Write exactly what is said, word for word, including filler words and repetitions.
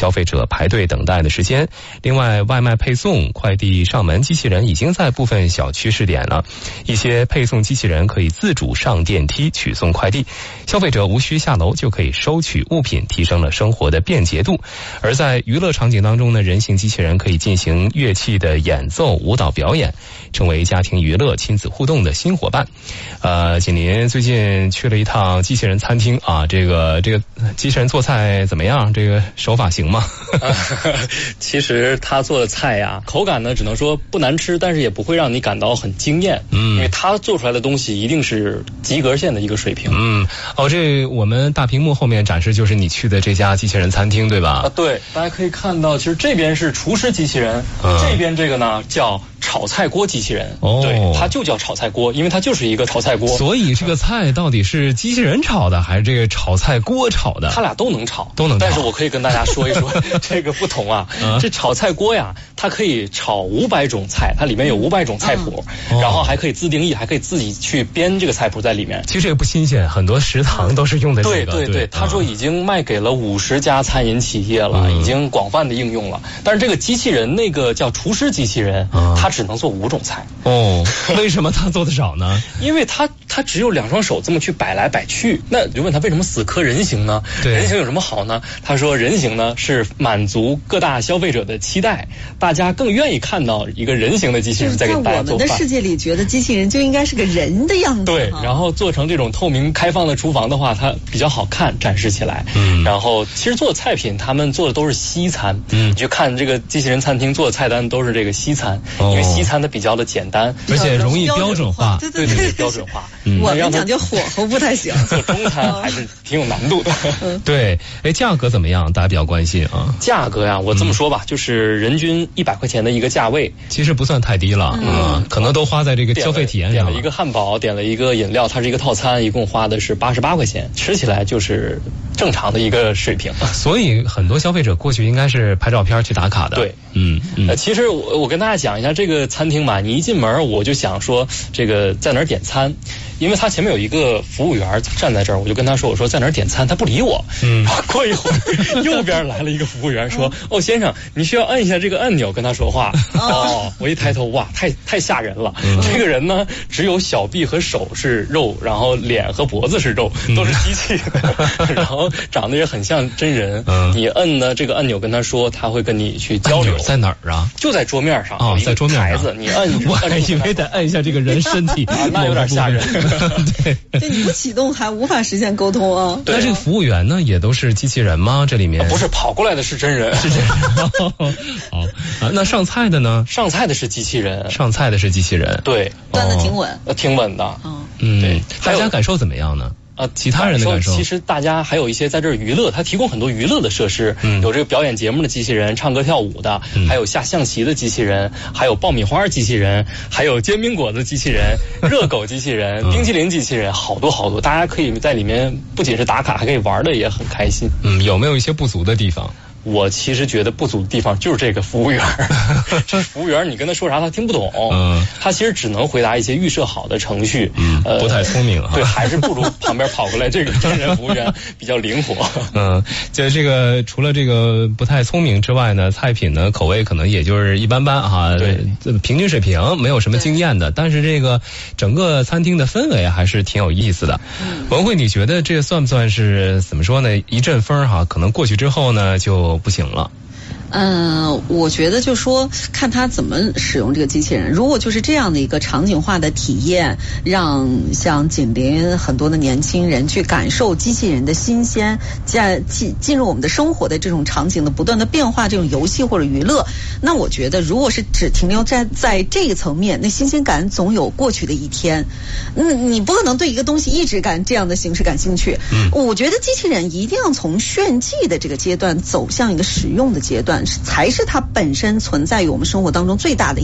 消费者排队等待的时间。另外，外卖配送、快递上门机器人已经在部分小区试点了，一些配送机器人可以自主上电梯取送快递，消费者无需下楼就可以收取物品，提升了生活的便捷度。而在娱乐场景当中呢，人形机器人可以进行乐器的演奏、舞蹈表演，成为家庭娱乐、亲子互动的新伙伴。呃，锦麟最近去了一趟机器人餐厅啊，这个这个机器人做菜怎么样？这个手法行吗？ 其实他做的菜呀，口感呢只能说不难吃，但是也不会让你感到很惊艳。嗯，因为他做出来的东西一定是及格线的一个水平。 嗯，哦，这我们大屏幕后面展示就是你去的这家机器人餐厅，对吧？ 啊，对，大家可以看到，其实这边是厨师机器人，嗯、这边这个呢叫炒菜锅机器人。哦，对，它就叫炒菜锅，因为它就是一个炒菜锅。 所以这个菜到底是机器人炒的，还是这个炒菜锅炒的？ 它俩都能炒， 都能炒。 但是我可以跟大家说一说这个不同啊。嗯、这炒菜锅呀，它可以炒五百种菜，它里面有五百种菜谱，嗯、然后还可以自定义，还可以自己去编这个菜谱在里面。 其实这个不新鲜，很多食堂都是用的这个。 对对对，对他说已经卖给了五十家餐饮企业了，嗯、已经广泛的应用了。但是这个机器人那个叫厨师机器人，嗯、它只能做五种菜。 哦，为什么他做的少呢？ 因为他他只有两双手这么去摆来摆去。那就问他为什么死磕人形呢？人形有什么好呢？他说人形呢是满足各大消费者的期待，大家更愿意看到一个人形的机器人在给大家做饭。 在我们的世界里，觉得机器人就应该是个人的样子。 对，然后做成这种透明开放的厨房的话，它比较好看，展示起来。嗯，然后其实做的菜品，他们做的都是西餐。嗯，你去看这个机器人餐厅做的菜单都是这个西餐，哦、因为西餐它比较的简单， 而且容易标准化。 对对对， 标准化。 嗯、我们讲究火候不太行， 做中餐还是挺有难度的。 对，哎，价格怎么样？大家比较关心啊。 价格呀，我这么说吧，嗯、就是人均一百块钱的一个价位， 其实不算太低了。嗯，嗯可能都花在这个消费体验上了。 点了一个汉堡，点了一个饮料，它是一个套餐，一共花的是八十八块钱，吃起来就是正常的一个水平。 所以很多消费者过去应该是拍照片去打卡的。 对，嗯，嗯呃，其实我我跟大家讲一下这个餐厅吧，你一进门我就想说这个在哪儿点餐。因为他前面有一个服务员站在这儿，我就跟他说：“我说在哪儿点餐？”他不理我。嗯，然后过一会儿，右边来了一个服务员说：“哦，先生，你需要按一下这个按钮跟他说话。”哦，我一抬头，哇，太太吓人了！嗯、这个人呢，只有小臂和手是肉，然后脸和脖子是肉，都是机器的，嗯、然后长得也很像真人。嗯，你摁呢这个按钮跟他说，他会跟你去交流。 在哪儿啊？ 就在桌面上。 哦，在桌面上。 台子，你摁， 我还以为得按一下这个人身体， 啊、那有点吓人。 对， 对，你不启动还无法实现沟通啊。 那这个服务员呢，也都是机器人吗？这里面、 啊、不是跑过来的是真人， 是真人。好啊，那上菜的呢？ 上菜的是机器人， 上菜的是机器人。 对， 端的挺稳， 呃，挺稳的。 嗯， 对， 大家感受怎么样呢？ 呃， 其他人的感受， 其实大家还有一些在这儿娱乐，它提供很多娱乐的设施，嗯、有这个表演节目的机器人，唱歌跳舞的，嗯、还有下象棋的机器人，还有爆米花机器人，还有煎饼果子机器人、热狗机器人、嗯、冰淇淋机器人，好多好多，大家可以在里面不仅是打卡，还可以玩的也很开心。 嗯，有没有一些不足的地方？ 我其实觉得不足的地方就是这个服务员，这服务员你跟他说啥他听不懂，嗯，他其实只能回答一些预设好的程序， 嗯，呃、不太聪明哈。 对，还是不如旁边跑过来这个真人服务员比较灵活。 嗯，就这个除了这个不太聪明之外呢，菜品呢口味可能也就是一般般哈，对，平均水平，没有什么惊艳的。但是这个整个餐厅的氛围还是挺有意思的。嗯、文慧，你觉得这算不算是怎么说呢？一阵风哈，可能过去之后呢就不行了。 嗯，我觉得就说看他怎么使用这个机器人。如果就是这样的一个场景化的体验，让像锦麟很多的年轻人去感受机器人的新鲜，进进进入我们的生活的这种场景的不断的变化，这种游戏或者娱乐，那我觉得如果是只停留在在这个层面，那新鲜感总有过去的一天。嗯，你不可能对一个东西一直感这样的形式感兴趣。嗯，我觉得机器人一定要从炫技的这个阶段走向一个使用的阶段。才是它本身存在于我们生活当中最大的